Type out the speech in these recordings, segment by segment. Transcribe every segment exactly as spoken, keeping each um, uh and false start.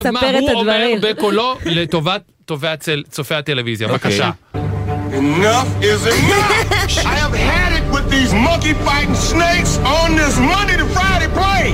מה הוא אומר בקולו לטובת צופי הטלוויזיה? בבקשה. Enough is enough. I have had it with these monkey fighting snakes on this Monday to Friday plane.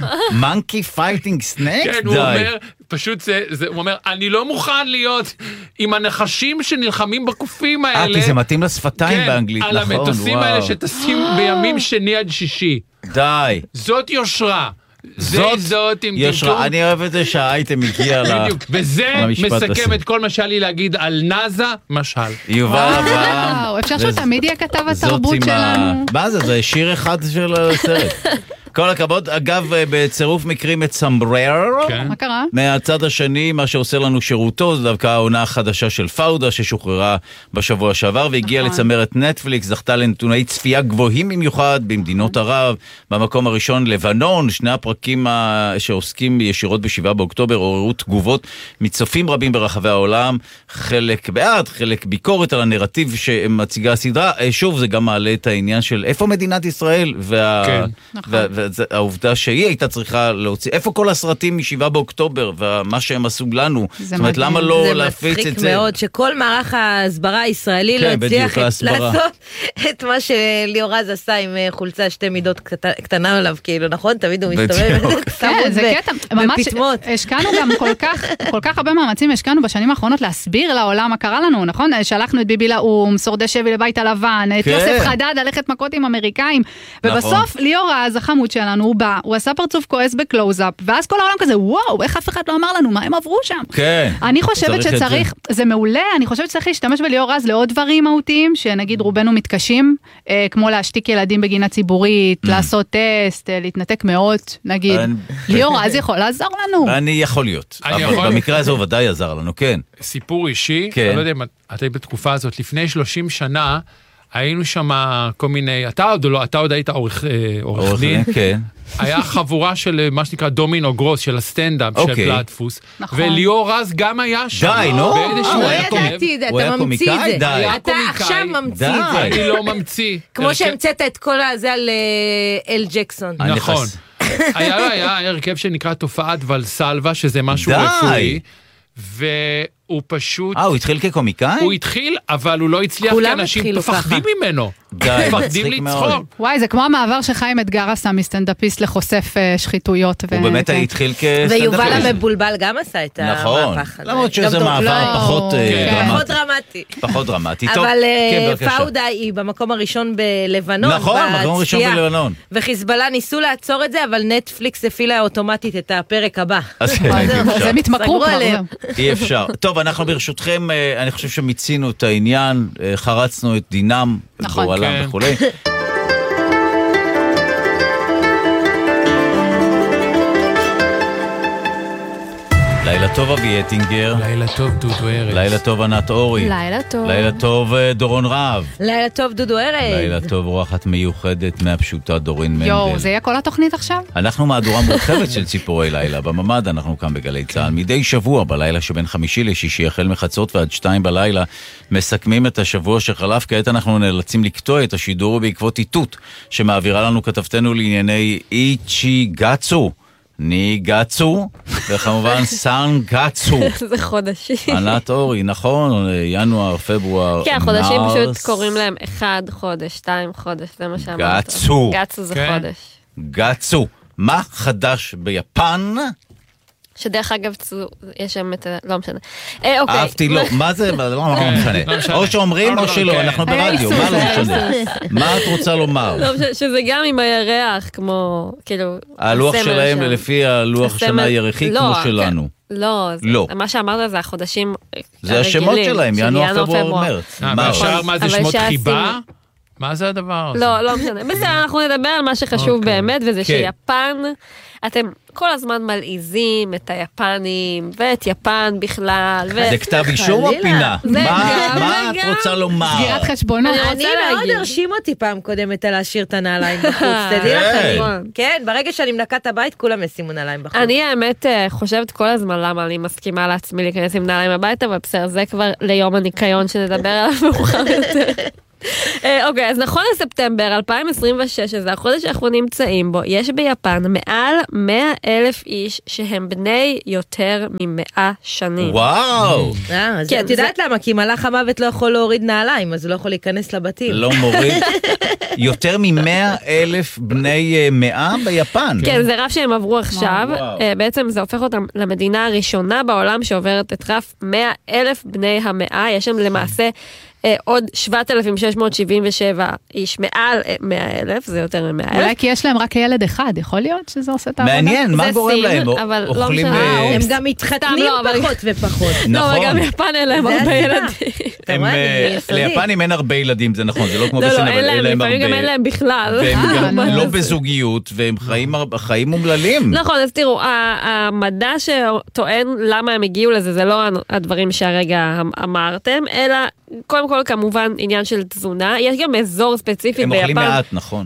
Monkey fighting snakes? כן, הוא אומר, פשוט זה, זה, הוא אומר, אני לא מוכן להיות עם הנחשים שנלחמים בקופים האלה. אה, כי זה מתאים לשפתיים באנגלית, נכון. על המטוסים האלה שטסים בימים שני עד שישי. די. זאת יושרה. זאת, זאת יושרה. אני אוהב את זה שהאייטם הגיע למשפט הזה. וזה מסכם את כל מה שהיה לי להגיד על נאזה, משל. יובל אברהם. אפשר שתמיד יהיה כתב התרבות שלנו. מה זה? זה שיר אחד של הסרט. כל הכבוד. אגב, בצירוף מקרים את סמברר. מה קרה? מהצד השני, מה שעושה לנו שירותו, זה דווקא העונה החדשה של פאודה, ששוחררה בשבוע שעבר, והגיעה לצמרת נטפליקס, זכתה לנתוני צפייה גבוהים במיוחד במדינות ערב. במקום הראשון, לבנון, שני הפרקים שעוסקים ישירות בשבעה באוקטובר, עוררו תגובות מצופים רבים ברחבי העולם, חלק בעד, חלק ביקורת על הנרטיב שמציגה הסדרה. שוב, זה גם מעלה את העניין של איפה מדינת ישראל, וה... כן. נכון. והעובדה שהיא הייתה צריכה להוציא, איפה כל הסרטים משבעה באוקטובר, ומה שהם עשו לנו, זאת אומרת, למה לא להפיץ את זה? זה מצחיק מאוד, שכל מערך ההסברה הישראלי לא הצליח לעשות את מה שליאור רז עשה עם חולצה שתי מידות קטנה עליו, כאילו, נכון? תמיד הוא מסתובב, כן, זה קטע, ממש, השקענו גם כל כך, כל כך הרבה מאמצים, השקענו בשנים האחרונות להסביר לעולם מה קרה לנו, נכון? שלחנו את ביבי לאום, שורדי שבי לבית הלבן, את יוסף חדד, הלכת מכות עם אמריקאים, ובסוף ליאור רז, החמוד שלנו, הוא בא, הוא עשה פרצוף כועס בקלוז-אפ, ואז כל העולם כזה, וואו, איך אף אחד לא אמר לנו, מה הם עברו שם? כן. אני חושבת שצריך, זה מעולה, אני חושבת שצריך להשתמש בליאור רז לעוד דברים מהותיים, שנגיד רובנו מתקשים, אה, כמו להשתיק ילדים בגינה ציבורית, לעשות טסט, אה, להתנתק מאות, נגיד. ליאור רז יכול לעזור לנו. אני יכול להיות. אבל במקרה הזה הוא ודאי עזר לנו, כן. סיפור אישי, אני לא יודע אם את היית בתקופה הזאת, לפני שלושים שנה, היינו שם כל מיני, אתה עוד לא, אתה עוד היית עורך, עורך דין, כן. היה חבורה של מה שנקרא דומינו גרוס, של הסטנדאפ של פלטפוס, וליאור רז גם היה שם. די, נו. הוא ידעתי, אתה ממציא את זה. אתה עכשיו ממציא את זה. אני לא ממציא. כמו שהמצאת את כל הזה על אל ג'קסון. נכון. היה היה הרכב שנקרא תופעת ולסלווה, שזה משהו רפואי, והוא פשוט... אה, הוא התחיל כקומיקאי? הוא התחיל, אבל הוא לא הצליח, כי אנשים מפחדים ממנו. די, מפחדים לצחוק. וואי, זה כמו המעבר שחיים אתגר עשה מסטנדאפיסט לחושף שחיתויות. הוא באמת התחיל כסטנדאפיסט. ויובל המבולבל גם עשה את המהפך הזה. למרות שזה מעבר פחות דרמטי. פחות דרמטי. אבל פאודה היא במקום הראשון בלבנון. נכון, במקום הראשון בלבנון. וחיזבאללה ניסו לעצור את זה, אבל נטפליקס הפעילה אוטומטית את הפרק הבא. אז הם התמכרו כבר. אי אפשר. טוב, אנחנו ברשותכם, אני חושב שמיצינו את העניין, חרצנו את דינם, גורלם וכולי. לילה טוב אבי יטינגר. לילה טוב דודו ארץ. לילה טוב ענת אורי. לילה טוב. לילה טוב דורון רב. לילה טוב דודו ארץ. לילה טוב רוחת מיוחדת מהפשוטה דורין מנדל. יואו, זה יהיה כל התוכנית עכשיו? אנחנו מהדורה מורחבת של ציפורי לילה. בממד אנחנו כאן בגלי צהל. מדי שבוע בלילה שבין חמישי לשישי החל מחצות ועד שתיים בלילה מסכמים את השבוע שחלף. כעת אנחנו נאלצים לקטוע את השידור בעקבות איתות שמעבירה לנו כתבתנו לענייני איצ'י גאצו. ניגצו, וכמובן סן גצו. זה חודשים. ענת אורי, נכון, ינואר, פברואר, כן, חודשים פשוט קוראים להם אחד חודש, שתיים חודש, זה מה שאמרת. גצו. גצו זה חודש. גצו. מה חדש ביפן? שדרך אגב, יש שם את... לא משנה. אוקיי. אהבתי, לא. מה זה? לא משנה. או שאומרים או שלא, אנחנו ברדיו, מה לא משנה? מה את רוצה לומר? לא משנה, שזה גם עם הירח, כמו, כאילו... הלוח שלהם לפי הלוח שנה הירחי, כמו שלנו. לא, מה שאמרת זה החודשים הרגילים. זה השמות שלהם, ינואר, פברואר, מרץ. מה זה שמות חיבה? מה זה הדבר הזה? לא, לא משנה. בסדר, אנחנו נדבר על מה שחשוב באמת, וזה שיפן, אתם כל הזמן מלעיזים את היפנים, ואת יפן בכלל. זה כתב אישור או פינה? מה את רוצה לומר? סגירת חשבונות. אני מאוד הרשים אותי פעם קודמת על להשאיר את הנעליים בחוץ. תדעי לכם. כן, ברגע שאני מנקה את הבית, כולם ישימו נעליים בחוץ. אני האמת חושבת כל הזמן למה אני מסכימה לעצמי להיכנס עם נעליים הביתה, ובסדר, זה כבר ליום הניקיון שנדבר עליו מאוחר יותר. אוקיי, אז נכון לספטמבר אלפיים עשרים ושש, שזה החודש שאנחנו נמצאים בו, יש ביפן מעל מאה אלף איש שהם בני יותר ממאה שנים. וואו! אז את יודעת למה? כי מלאך המוות לא יכול להוריד נעליים, אז הוא לא יכול להיכנס לבתים. לא מוריד. יותר ממאה אלף בני מאה ביפן. כן, זה רף שהם עברו עכשיו. בעצם זה הופך אותם למדינה הראשונה בעולם שעוברת את רף מאה אלף בני המאה. יש שם למעשה עוד שבעת אלפים שש מאות שבעים ושבע איש מעל מאה אלף, זה יותר מ-מאה אלף. אולי כי יש להם רק ילד אחד, יכול להיות שזה עושה את העבודה? מעניין, מה גורם להם? אוכלים... הם גם מתחתנים פחות ופחות. לא, וגם יפן אין להם הרבה ילדים. ליפנים אין הרבה ילדים, זה נכון, זה לא כמו בסין, אבל אין להם הרבה. לפעמים גם אין להם בכלל. והם גם לא בזוגיות, והם חיים אומללים. נכון, אז תראו, המדע שטוען למה הם הגיעו לזה, זה לא הדברים שהרגע אמרתם, אלא קודם כל כמובן עניין של תזונה, יש גם אזור ספציפי ביפן, הם אוכלים מעט, נכון.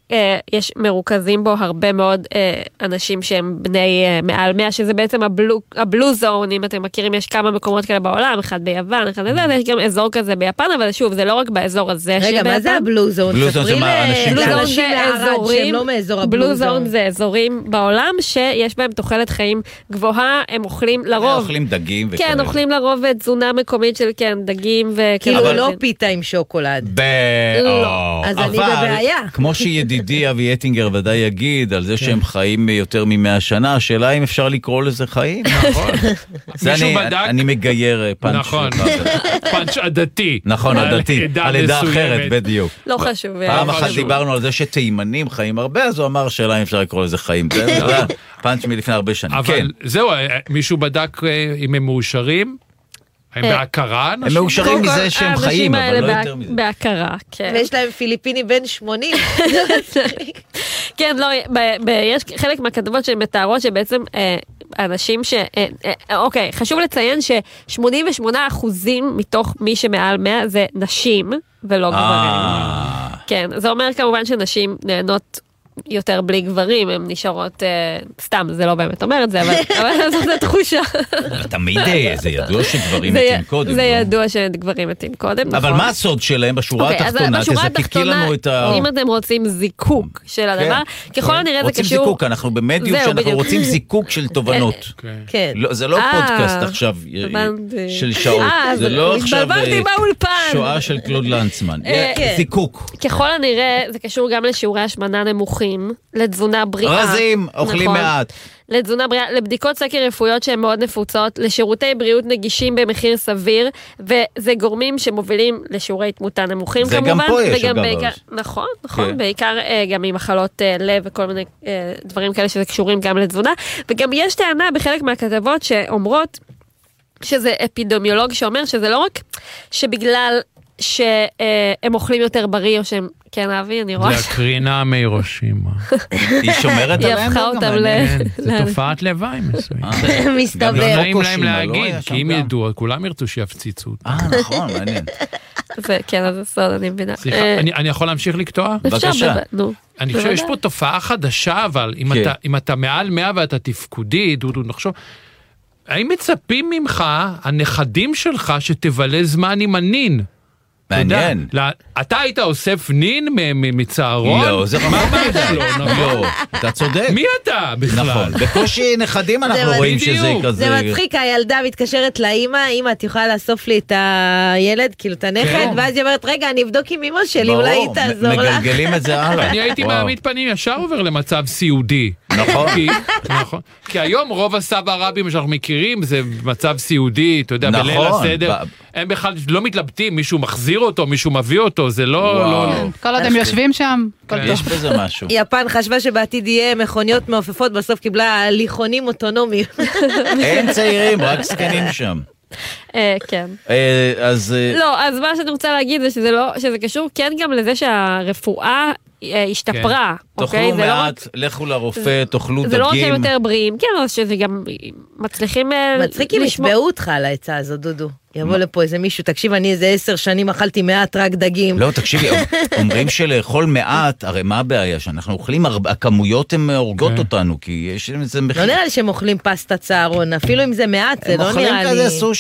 שיש מרוכזים בו הרבה מאוד אנשים שהם בני מעל מאה, שזה בעצם הבלו זון, אם אתם מכירים, יש כמה מקומות כאלה בעולם, אחד ביוון, אחד בזה, יש גם אזור כזה ביפן, אבל שוב, זה לא רק באזור הזה שביפן. רגע, מה זה הבלו זון? בלו זון זה מה אנשים לאנשים לערד שהם לא מאזור הבלו זון. בלו זון זה אזורים בעולם שיש בהם תוחלת חיים גבוהה, הם אוכלים לרוב. אוכלים דגים וכאלה. כן, אוכלים לרוב תזונה מקומית של כן, דגים ו... כאילו לא פיתה עם שוקולד. ב... לא. אז אני בבעיה. כמו שידידי אבי אטינגר ודאי יגיד על זה שהם חיים יותר ממאה שנה, השאלה אם אפשר לקרוא לזה חיים. נכון. מישהו בדק. אני מגייר פאנץ'. נכון. פאנץ' עדתי. נכון, עדתי. על עדה אחרת, בדיוק. לא חשוב. פעם אחת דיברנו על זה שתימנים חיים הרבה, אז הוא אמר שאלה אם אפשר לקרוא לזה חיים. זה פאנץ' מלפני הרבה שנים. אבל זהו, מישהו בדק אם הם מאושרים? הם בהכרה? הם מאושרים מזה שהם חיים, אבל לא יותר מזה. בהכרה, כן. ויש להם פיליפיני בן שמונים. כן, לא, יש חלק מהכתבות שהן מתארות שבעצם אנשים ש... אוקיי, חשוב לציין ש-שמונים ושמונה אחוזים מתוך מי שמעל מאה זה נשים ולא גברים. כן, זה אומר כמובן שנשים נהנות יותר בלי גברים, הן נשארות, סתם, זה לא באמת אומר את זה, אבל זאת התחושה. תמיד זה ידוע שגברים מתים קודם. זה ידוע שגברים מתים קודם, נכון. אבל מה הסוד שלהם בשורה התחתונה? תזקקי לנו את ה... אם אתם רוצים זיקוק של הדבר, ככל הנראה זה קשור... רוצים זיקוק, אנחנו במדיום שאנחנו רוצים זיקוק של תובנות. זה לא פודקאסט עכשיו של שעות, זה לא עכשיו שואה של קלוד לנצמן. זיקוק. ככל הנראה זה קשור גם לשיעורי השמנה נמוכים, לתזונה בריאה. רזים, אוכלים נכון, מעט. לתזונה בריאה, לבדיקות סקר רפואיות שהן מאוד נפוצות, לשירותי בריאות נגישים במחיר סביר, וזה גורמים שמובילים לשיעורי תמותה נמוכים זה כמובן. זה גם פה יש אגב. בעיקר, נכון, נכון, כן. בעיקר אה, גם ממחלות אה, לב וכל מיני אה, דברים כאלה שזה קשורים גם לתזונה, וגם יש טענה בחלק מהכתבות שאומרות, שזה אפידמיולוג שאומר שזה לא רק שבגלל שהם אוכלים יותר בריא, או שהם, כן אבי, אני רואה. זה הקרינה מהירושימה. היא שומרת עליהם? היא הפכה אותם ל... זה תופעת לוואי מסוים. מסתבר. גם לא נעים להם להגיד, כי אם ידעו, כולם ירצו שיפציצו אותם. אה, נכון, מעניין. כן, אז זה סוד, אני מבינה. סליחה, אני יכול להמשיך לקטוע? בבקשה. אני חושב שיש פה תופעה חדשה, אבל אם אתה מעל מאה ואתה תפקודי, דודו, נחשוב, האם מצפים ממך, הנכדים שלך, שתבלה זמן עם הנין? מעניין. אתה היית אוסף נין מצערון? לא, זה מה לא, לא, אתה צודק. מי אתה בכלל? נכון, בקושי נכדים אנחנו רואים שזה כזה. זה מצחיק, הילדה מתקשרת לאמא, אמא, את יכולה לאסוף לי את הילד, כאילו את הנכד, ואז היא אומרת, רגע, אני אבדוק עם אמא שלי, אולי היא תעזור לך. מגלגלים את זה הלאה. אני הייתי מעמיד פנים ישר עובר למצב סיעודי. נכון. כי היום רוב הסבא הרבים שאנחנו מכירים, זה מצב סיעודי, אתה יודע, בליל הסדר. הם בכלל לא מתלבטים, מישהו מחזיר אותו, מישהו מביא אותו, זה לא... כל עוד הם יושבים שם, יש בזה משהו. יפן חשבה שבעתיד יהיה מכוניות מעופפות, בסוף קיבלה הליכונים אוטונומיים. אין צעירים, רק סקנים שם. כן. אז... לא, אז מה שאני רוצה להגיד זה שזה קשור כן גם לזה שהרפואה השתפרה. תאכלו מעט, לכו לרופא, תאכלו דגים. זה לא רק הם יותר בריאים, כן, אז שזה גם מצליחים לשמור. מצחיק אם ישמעו אותך על העצה הזאת, דודו. יבוא לפה איזה מישהו, תקשיב, אני איזה עשר שנים אכלתי מעט רק דגים. לא, תקשיבי, אומרים שלאכול מעט, הרי מה הבעיה? שאנחנו אוכלים, הכמויות הן הורגות אותנו, כי יש איזה מחיר. לא נראה לי שהם אוכלים פסטה צהרון, אפילו אם זה מעט, זה לא נראה לי. הם אוכלים כזה סושי קטן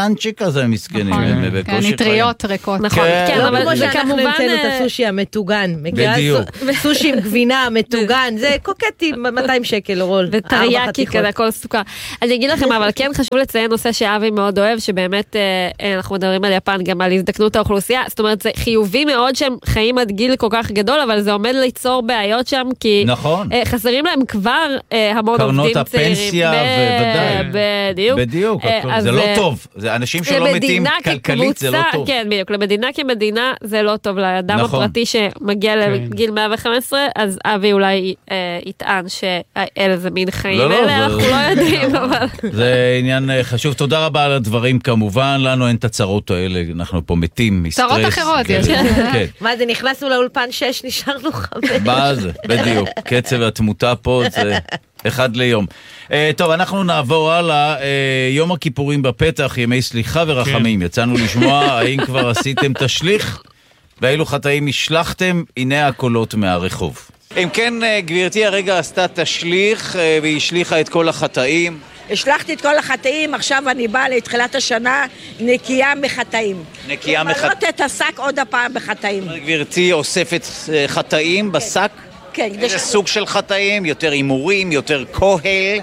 קטנצ'יק כזה, מסכנים. נטריות ריקות. נכון, כן, אבל זה כמובן... אנחנו נמצאנו את הסושי המטוגן. בדיוק. סושי עם גבינה, מטוגן, זה קוקטי מאתיים שקל רול. וטריאקי כזה, הכל סוכר. אני אגיד לכם, אבל כן חשוב לציין נושא שאבי מאוד אוהב, שבאמת אנחנו מדברים על יפן, גם על הזדקנות האוכלוסייה, זאת אומרת, זה חיובי מאוד שהם חיים עד גיל כל כך גדול, אבל זה עומד ליצור בעיות שם, כי חסרים להם כבר המון עובדים צעירים. קרנות הפנסיה, בוודאי. בדיוק. בדיוק, זה לא טוב. זה אנשים שלא מתים כלכלית, זה לא טוב. כן, בדיוק. למדינה כמדינה זה לא טוב. לאדם הפרטי שמגיע לגיל מאה וחמש עשרה, אז אבי אולי יטען שאלה זה מין חיים אלה, אנחנו לא יודעים, אבל... זה עניין חשוב. תודה רבה על הדברים כמובן, לנו אין את הצרות האלה, אנחנו פה מתים מסטרס. צרות אחרות יש. מה זה, נכנסנו לאולפן שש, נשארנו חמש. מה זה, בדיוק. קצב התמותה פה זה אחד ליום. טוב, אנחנו נעבור הלאה. יום הכיפורים בפתח, ימי סליחה ורחמים. יצאנו לשמוע, האם כבר עשיתם תשליך? ואילו חטאים השלחתם? הנה הקולות מהרחוב. אם כן, גברתי הרגע עשתה תשליך והיא השליחה את כל החטאים. השלחתי את כל החטאים, עכשיו אני באה לתחילת השנה נקייה מחטאים. נקייה מחטאים. למלות את השק עוד הפעם בחטאים. גברתי אוספת חטאים בשק? כן. איזה סוג של חטאים? יותר אימורים, יותר כהל?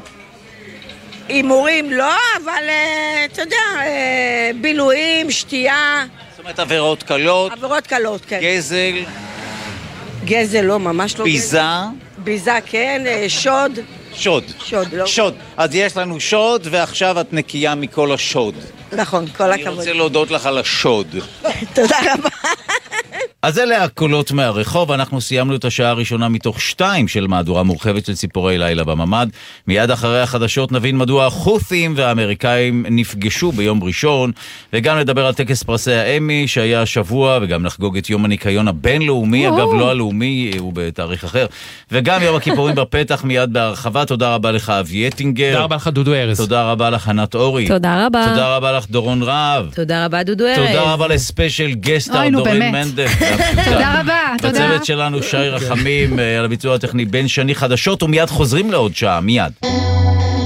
אימורים לא, אבל אתה יודע, בילויים, שתייה. זאת אומרת עבירות קלות? עבירות קלות, כן. גזל? גזל לא, ממש לא. ביזה? ביזה, כן, שוד. שוד. שוד, לא. שוד. אז יש לנו שוד, ועכשיו את נקייה מכל השוד. נכון, כל הכבוד. אני רוצה להודות לך על השוד. תודה רבה. אז אלה הקולות מהרחוב, אנחנו סיימנו את השעה הראשונה מתוך שתיים של מהדורה מורחבת של ציפורי לילה בממד. מיד אחרי החדשות נבין מדוע החות'ים והאמריקאים נפגשו ביום ראשון, וגם נדבר על טקס פרסי האמי שהיה השבוע, וגם נחגוג את יום הניקיון הבינלאומי, אגב לא הלאומי, הוא בתאריך אחר, וגם יום הכיפורים בפתח מיד בהרחבה. תודה רבה לך אבי אטינגר. תודה רבה לך דודו ארז. תודה רבה לך ענת אורי. תודה רבה. תודה רבה לך דורון רהב. תודה רבה דודו ארז. תודה רבה לספיישל גסטר דורין מנדל. תודה רבה, תודה. בצוות שלנו שי רחמים, על הביצוע הטכני בן שני. חדשות ומיד חוזרים לעוד שעה, מיד.